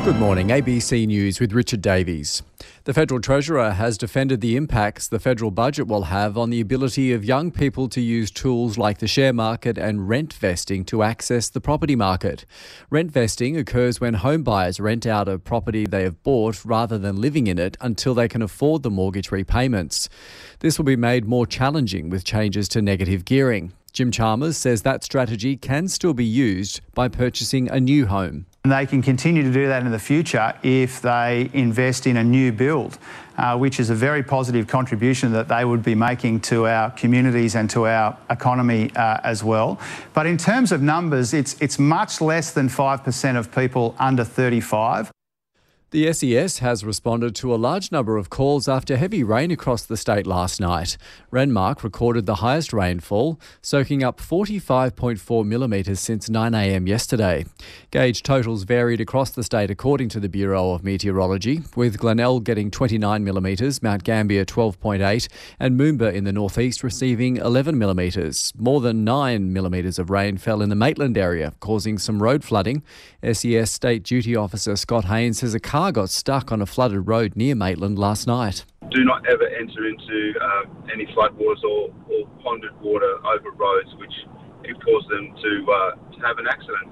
Good morning, ABC News with Richard Davies. The Federal Treasurer has defended the impacts the federal budget will have on the ability of young people to use tools like the share market and rent vesting to access the property market. Rent vesting occurs when home buyers rent out a property they have bought rather than living in it until they can afford the mortgage repayments. This will be made more challenging with changes to negative gearing. Jim Chalmers says that strategy can still be used by purchasing a new home. And they can continue to do that in the future if they invest in a new build, which is a very positive contribution that they would be making to our communities and to our economy as well. But in terms of numbers, it's much less than 5% of people under 35. The SES has responded to a large number of calls after heavy rain across the state last night. Renmark recorded the highest rainfall, soaking up 45.4 millimetres since 9 a.m. yesterday. Gauge totals varied across the state according to the Bureau of Meteorology, with Glenelg getting 29 millimetres, Mount Gambier 12.8 and Moomba in the northeast receiving 11 millimetres. More than 9 millimetres of rain fell in the Maitland area, causing some road flooding. SES State Duty Officer Scott Haynes says a car got stuck on a flooded road near Maitland last night. Do not ever enter into any floodwaters or ponded water over roads which could cause them to have an accident.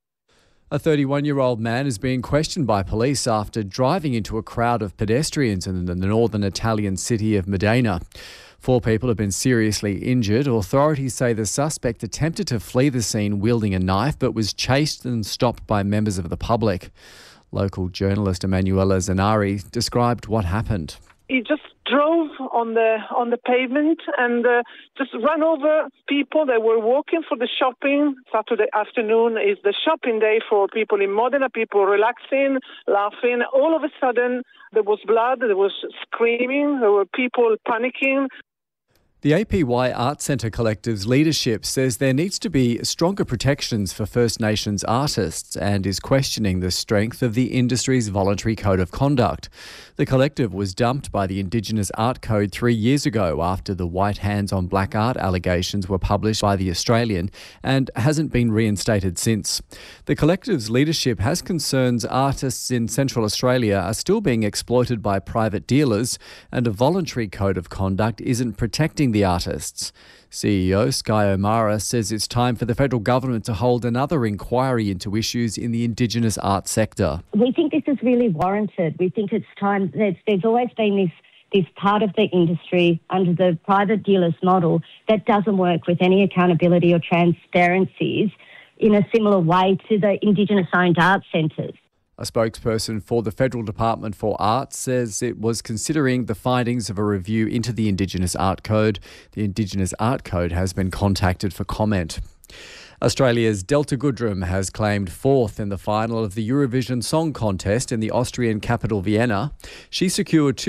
A 31-year-old man is being questioned by police after driving into a crowd of pedestrians in the northern Italian city of Modena. 4 people have been seriously injured. Authorities say the suspect attempted to flee the scene wielding a knife but was chased and stopped by members of the public. Local journalist Emanuela Zanari described what happened. He just drove on the pavement and just ran over people that were walking for the shopping. Saturday afternoon is the shopping day for people in Modena, people relaxing, laughing. All of a sudden, there was blood, there was screaming, there were people panicking. The APY Art Centre Collective's leadership says there needs to be stronger protections for First Nations artists and is questioning the strength of the industry's voluntary code of conduct. The collective was dumped by the Indigenous Art Code 3 years ago after the white hands on black art allegations were published by The Australian and hasn't been reinstated since. The collective's leadership has concerns artists in Central Australia are still being exploited by private dealers and a voluntary code of conduct isn't protecting the artists. CEO Sky O'Mara says it's time for the federal government to hold another inquiry into issues in the Indigenous art sector. We think this is really warranted. We think it's time. There's always been this part of the industry under the private dealers model that doesn't work with any accountability or transparencies in a similar way to the Indigenous-owned art centres. A spokesperson for the Federal Department for Arts says it was considering the findings of a review into the Indigenous Art Code. The Indigenous Art Code has been contacted for comment. Australia's Delta Goodrem has claimed 4th in the final of the Eurovision Song Contest in the Austrian capital Vienna. She secured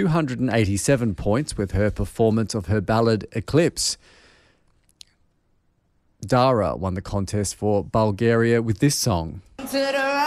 287 points with her performance of her ballad Eclipse. Dara won the contest for Bulgaria with this song.